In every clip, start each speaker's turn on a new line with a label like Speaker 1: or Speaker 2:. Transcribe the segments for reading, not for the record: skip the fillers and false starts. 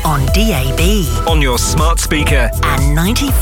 Speaker 1: on DAB,
Speaker 2: on your smart speaker,
Speaker 1: and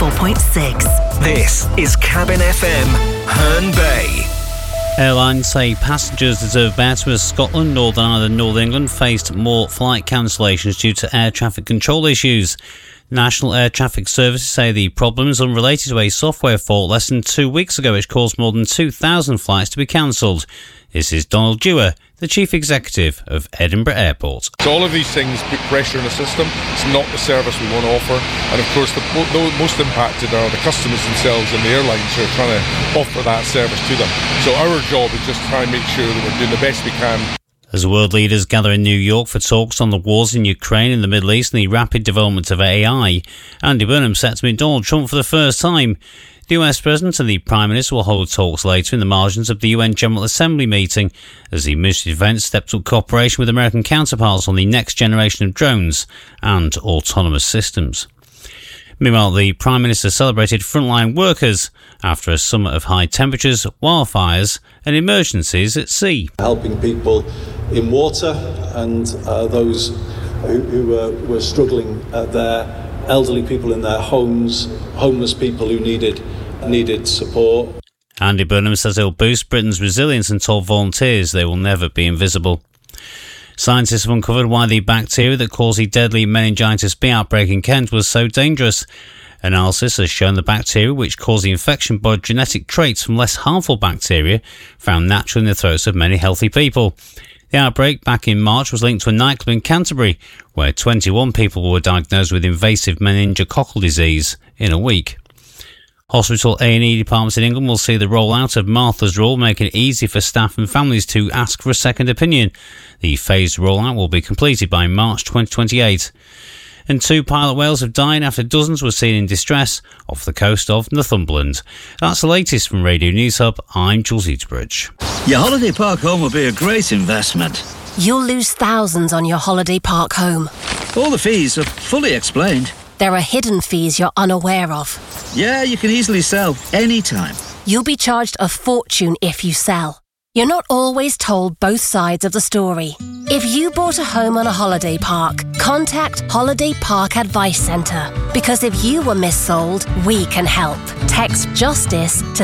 Speaker 1: 94.6.
Speaker 2: This is Cabin FM, Herne Bay.
Speaker 3: Airlines say passengers deserve better as Scotland, Northern Ireland and North England faced more flight cancellations due to air traffic control issues. National Air Traffic Services say the problem is unrelated to a software fault less than 2 weeks ago, which caused more than 2,000 flights to be cancelled. This is Donald Dewar, the Chief Executive of Edinburgh Airport.
Speaker 4: So all of these things put pressure on the system. It's not the service we want to offer. And of course, the most impacted are the customers themselves and the airlines who are trying to offer that service to them. So our job is just to try and make sure that we're doing the best we can.
Speaker 3: As world leaders gather in New York for talks on the wars in Ukraine and the Middle East and the rapid development of AI, Andy Burnham set to meet Donald Trump for the first time. The US President and the Prime Minister will hold talks later in the margins of the UN General Assembly meeting as the Ministry of Defence steps up cooperation with American counterparts on the next generation of drones and autonomous systems. Meanwhile, the Prime Minister celebrated frontline workers after a summer of high temperatures, wildfires and emergencies at sea.
Speaker 5: Helping people in water and those who were struggling there, elderly people in their homes, homeless people who needed support.
Speaker 3: Andy Burnham says he'll boost Britain's resilience and told volunteers they will never be invisible. Scientists have uncovered why the bacteria that caused the deadly meningitis B outbreak in Kent was so dangerous. Analysis has shown the bacteria which caused the infection borrowed genetic traits from less harmful bacteria found naturally in the throats of many healthy people. The outbreak back in March was linked to a nightclub in Canterbury, where 21 people were diagnosed with invasive meningococcal disease in a week. Hospital A&E departments in England will see the rollout of Martha's Rule, making it easy for staff and families to ask for a second opinion. The phased rollout will be completed by March 2028. And 2 pilot whales have died after dozens were seen in distress off the coast of Northumberland. That's the latest from Radio News Hub. I'm Jules Eaterbridge.
Speaker 6: Your holiday park home will be a great investment.
Speaker 7: You'll lose thousands on your holiday park home.
Speaker 6: All the fees are fully explained.
Speaker 7: There are hidden fees you're unaware of.
Speaker 6: Yeah, you can easily sell anytime.
Speaker 7: You'll be charged a fortune if you sell. You're not always told both sides of the story. If you bought a home on a holiday park, contact Holiday Park Advice Centre. Because if you were missold, we can help. Text JUSTICE to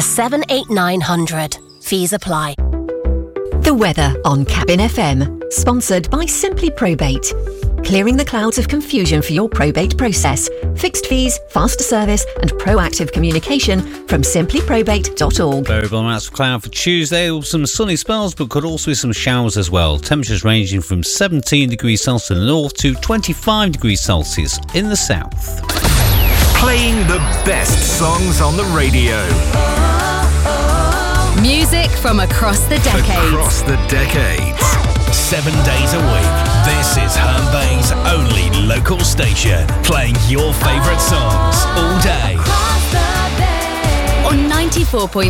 Speaker 7: 78900. Fees apply.
Speaker 8: The weather on Cabin FM, sponsored by Simply Probate. Clearing the clouds of confusion for your probate process. Fixed fees, faster service and proactive communication from simplyprobate.org.
Speaker 3: Variable amounts of cloud for Tuesday, some sunny spells but could also be some showers as well. Temperatures ranging from 17 degrees Celsius in the north to 25 degrees Celsius in the south.
Speaker 2: Playing the best songs on the radio.
Speaker 9: Music from across the decades.
Speaker 2: Across the decades. 7 days a week. This is Herne Bay's only local station, playing your favourite songs all day.
Speaker 9: On 94.6